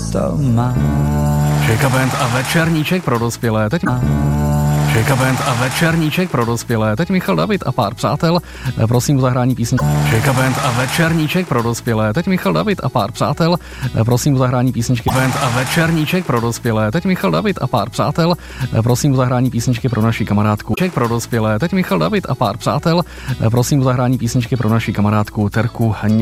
město má. Šejka Band a večerníček pro dospělé. Šejka Band a večerníček pro dospělé. Teď Michal David a pár přátel. Prosím o zahrání písničky. Šejka Band a večerníček pro dospělé. Teď Michal David a pár přátel. Prosím o zahrání písničky. Band a večerníček pro dospělé. Teď Michal David a pár přátel. Prosím o zahrání písničky pro naši kamarádku. Ček pro dospělé. Teď Michal David a pár přátel. Prosím o zahrání písničky pro naši kamarádku Terku.